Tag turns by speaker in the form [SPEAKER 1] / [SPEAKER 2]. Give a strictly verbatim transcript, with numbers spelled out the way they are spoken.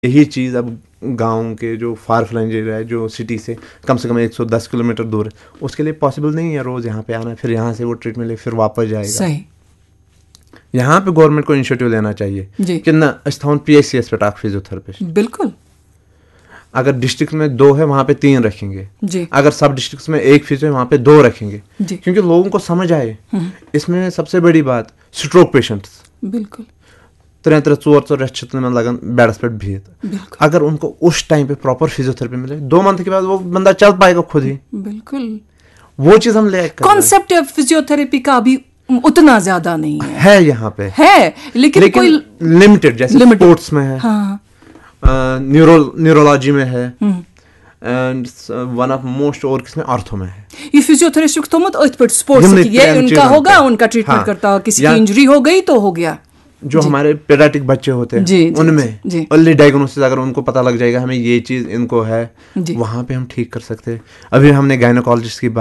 [SPEAKER 1] یہی چیز اب گاؤں کے جو فار فلنگ ایریا ہے جو سٹی سے کم سے کم ایک سو دس کلو میٹر دور ہے اس کے لیے پاسبل نہیں ہے روز یہاں پہ آنا، پھر یہاں سے وہ ٹریٹمنٹ لے پھر واپس جائے گا.
[SPEAKER 2] صحیح.
[SPEAKER 1] یہاں پہ گورنمنٹ کو انیشیٹو لینا چاہیے
[SPEAKER 2] جی
[SPEAKER 1] کہ نہ اس تھاؤن پی ایچ سی ایس پہ فزیو تھراپسٹ.
[SPEAKER 2] بالکل.
[SPEAKER 1] اگر ڈسٹرکٹ میں دو ہے وہاں پہ تین رکھیں گے،
[SPEAKER 2] جی
[SPEAKER 1] اگر سب ڈسٹرکٹ میں ایک فزیو ہے وہاں پہ دو رکھیں گے،
[SPEAKER 2] جی
[SPEAKER 1] کیونکہ لوگوں کو سمجھ آئے. اس میں سب سے بڑی بات سٹروک پیشنٹس
[SPEAKER 2] بالکل
[SPEAKER 1] ترٛےٚ ترٛےٚ ژور ژور رٮ۪تھ چھِ تِمن لگان بیڈس پہ بہت.
[SPEAKER 2] بالکل
[SPEAKER 1] اگر ان کو اس ٹائم پہ پراپر فزیوتھراپی ملے دو منتھ کے بعد وہ بندہ چل پائے گا خود ہی.
[SPEAKER 2] بالکل.
[SPEAKER 1] وہ چیز ہم لے
[SPEAKER 2] کانسیپٹ فزیوتھراپی کا ابھی اتنا زیادہ نہیں ہے
[SPEAKER 1] ہے یہاں پہ
[SPEAKER 2] ہے لیکن کوئی
[SPEAKER 1] لمیٹڈ، جیسے اسپورٹس میں ہے،
[SPEAKER 2] ہاں
[SPEAKER 1] نیورولوجی میں ہے، اینڈ ون آف موسٹ اور کس میں آرتھو میں ہے.
[SPEAKER 2] یہ فزیوتھراپسٹ تھومت اتھ پہ اسپورٹس یہ ان کا ہوگا، ان کا ٹریٹمنٹ کرتا، کسی کی انجری ہو گئی تو ہو گیا.
[SPEAKER 1] جو ہمارے پیڈیاٹرک بچے ہوتے ہیں ان میں ارلی ڈائگنوسس اگر ان کو پتہ لگ جائے گا ہمیں یہ چیز ان کو ہے، وہاں پہ ہم ٹھیک کر سکتے ہیں. ابھی ہم نے گائنوکالوجسٹ کی